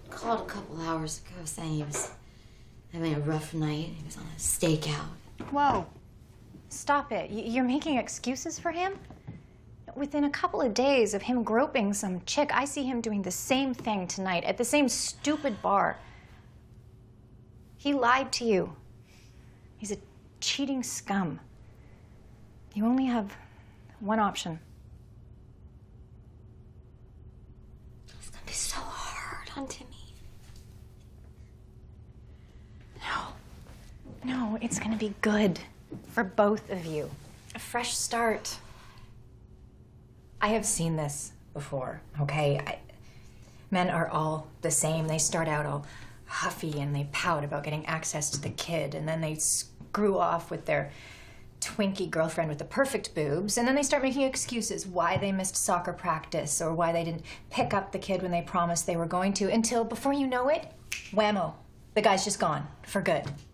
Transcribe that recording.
called a couple hours ago saying he was having a rough night. He was on a stakeout. Whoa. Stop it. You're making excuses for him? Within a couple of days of him groping some chick, I see him doing the same thing tonight at the same stupid bar. He lied to you. He's a cheating scum. You only have one option. It's gonna be so hard on Timmy. No, it's gonna be good for both of you. A fresh start. I have seen this before, okay? Men are all the same. They start out all huffy and they pout about getting access to the kid, and then they screw off with their Twinkie girlfriend with the perfect boobs, and then they start making excuses why they missed soccer practice or why they didn't pick up the kid when they promised they were going to, until before you know it, whammo, the guy's just gone for good.